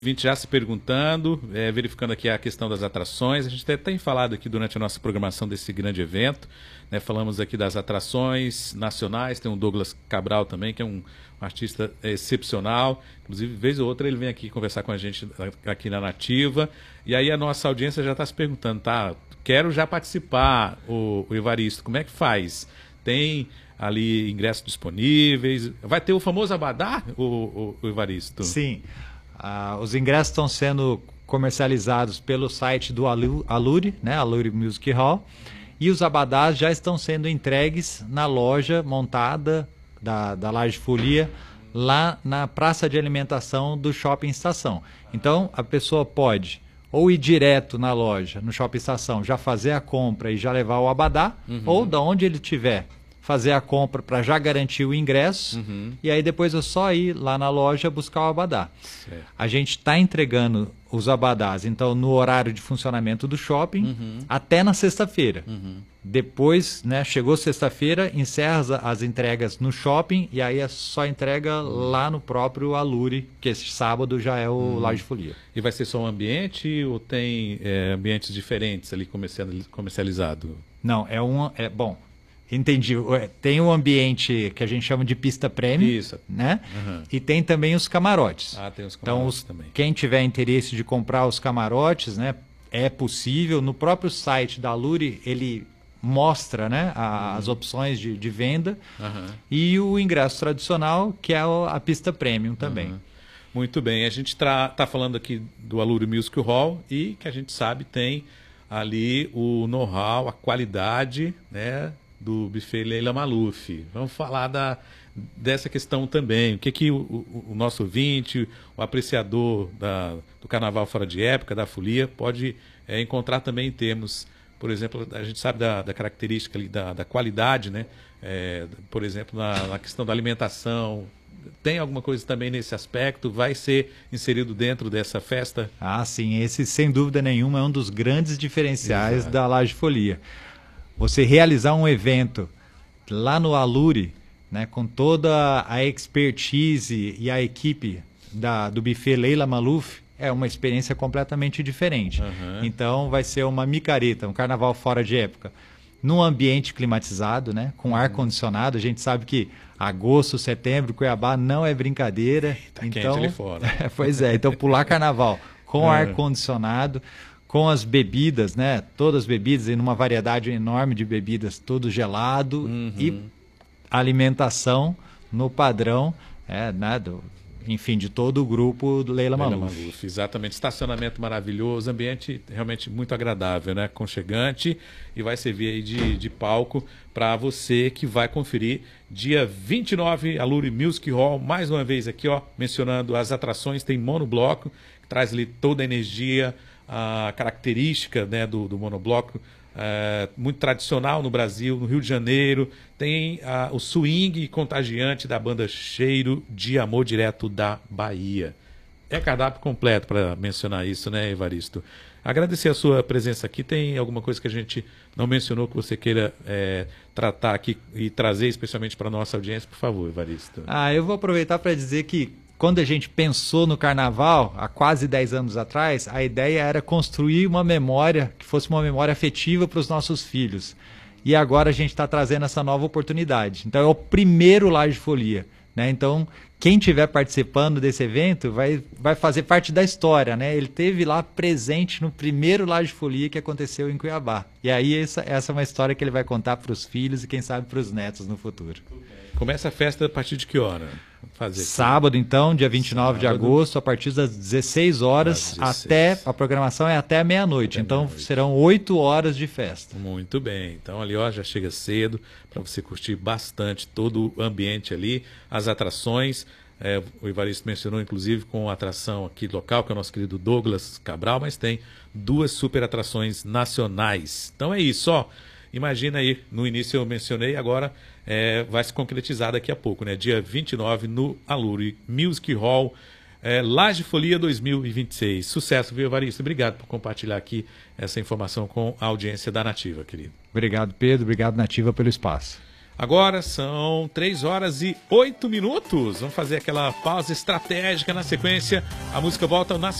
Vinte já se perguntando, verificando aqui a questão das atrações. A gente até tem falado aqui durante a nossa programação desse grande evento, né? Falamos aqui das atrações nacionais, tem o Douglas Cabral também, que é um artista excepcional. Inclusive, vez ou outra, ele vem aqui conversar com a gente aqui na Nativa. E aí a nossa audiência já está se perguntando, tá? Quero já participar, o Evaristo, como é que faz? Tem ali ingressos disponíveis? Vai ter o famoso abadá, o Evaristo? Sim. Os ingressos estão sendo comercializados pelo site do Aluri, né, Aluri Music Hall, e os abadás já estão sendo entregues na loja montada da Laje Folia, lá na praça de alimentação do Shopping Estação. Então, a pessoa pode ou ir direto na loja, no Shopping Estação, já fazer a compra e já levar o abadá, ou da onde ele estiver, fazer a compra para já garantir o ingresso, e aí depois é só ir lá na loja buscar o abadá. Certo. A gente está entregando os abadás, então, no horário de funcionamento do shopping, até na sexta-feira. Depois, né, chegou sexta-feira, encerra as entregas no shopping, e aí é só entrega lá no próprio Aluri, que esse sábado já é o Laje Folia. E vai ser só um ambiente ou tem ambientes diferentes ali comercializado? Não, bom, entendi. Tem o ambiente que a gente chama de pista premium, Isso. né? E tem também os camarotes. Tem os camarotes então, também. Quem tiver interesse de comprar os camarotes, né, é possível. No próprio site da Aluri, ele mostra, né, as opções de venda e o ingresso tradicional, que é a pista premium também. Muito bem. A gente tá falando aqui do Aluri Music Hall e que a gente sabe tem ali o know-how, a qualidade, né, do buffet Leila Maluf. Vamos falar dessa questão também. O que o nosso ouvinte, o apreciador do Carnaval Fora de Época, da folia, pode encontrar também em termos, por exemplo, a gente sabe da característica ali, da qualidade, né? Por exemplo, na questão da alimentação. Tem alguma coisa também nesse aspecto? Vai ser inserido dentro dessa festa? Sim. Esse, sem dúvida nenhuma, é um dos grandes diferenciais da Laje Folia. Você realizar um evento lá no Aluri, né, com toda a expertise e a equipe do buffet Leila Maluf, é uma experiência completamente diferente. Então vai ser uma micareta, um carnaval fora de época, num ambiente climatizado, né, com ar-condicionado. A gente sabe que agosto, setembro, Cuiabá não é brincadeira. Tá quente ali fora. Pois é, então pular carnaval com ar-condicionado, com as bebidas, né? Todas as bebidas, e numa variedade enorme de bebidas, tudo gelado, e alimentação no padrão, né, enfim, de todo o grupo do Leila Maluf. Exatamente. Estacionamento maravilhoso, ambiente realmente muito agradável, né? Aconchegante, e vai servir aí de palco para você que vai conferir dia 29, Aluri Music Hall, mais uma vez aqui, ó, mencionando as atrações, tem monobloco, que traz ali toda a energia, a característica, né, do monobloco, muito tradicional no Brasil, no Rio de Janeiro. Tem o swing contagiante da banda Cheiro de Amor, direto da Bahia. É cardápio completo para mencionar isso, né, Evaristo? Agradecer a sua presença aqui. Tem alguma coisa que a gente não mencionou que você queira tratar aqui e trazer especialmente para a nossa audiência? Por favor, Evaristo. Eu vou aproveitar para dizer que quando a gente pensou no carnaval, há quase 10 anos atrás, a ideia era construir uma memória que fosse uma memória afetiva para os nossos filhos. E agora a gente está trazendo essa nova oportunidade. Então é o primeiro Laje Folia, né? Então quem estiver participando desse evento vai fazer parte da história, né? Ele esteve lá presente no primeiro Laje Folia que aconteceu em Cuiabá. E aí essa é uma história que ele vai contar para os filhos e quem sabe para os netos no futuro. Começa a festa a partir de que hora? Sábado, então, dia 29 de agosto, a partir das 16 horas, a programação é até meia-noite. Então, serão 8 horas de festa. Muito bem. Então, ali, ó, já chega cedo para você curtir bastante todo o ambiente ali, as atrações. O Evaristo mencionou, inclusive, com a atração aqui local, que é o nosso querido Douglas Cabral, mas tem 2 super atrações nacionais. Então, é isso, ó. Imagina aí, no início eu mencionei, agora vai se concretizar daqui a pouco, né? Dia 29 no Aluri Music Hall, Laje Folia 2026. Sucesso, viu, Evaristo? Obrigado por compartilhar aqui essa informação com a audiência da Nativa, querido. Obrigado, Pedro. Obrigado, Nativa, pelo espaço. Agora são 3h08. Vamos fazer aquela pausa estratégica. Na sequência, a música volta na